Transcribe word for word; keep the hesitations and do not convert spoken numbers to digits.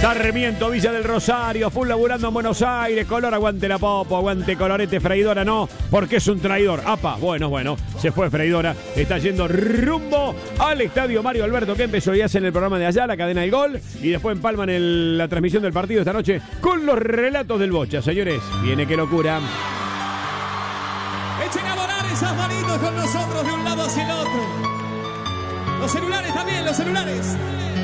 Sarmiento, Villa del Rosario, full laburando en Buenos Aires. Color, aguante la Popo, aguante Colorete. Freidora no, porque es un traidor. Apa, bueno, bueno, se fue Freidora. Está yendo rumbo al estadio Mario Alberto Kempes. Hoy hacen el programa de allá, la cadena del gol. Y después empalman el, la transmisión del partido esta noche con los relatos del Bocha. Señores, viene qué locura. Echen a volar esas manitos con nosotros de un lado hacia el otro. Los celulares también, los celulares.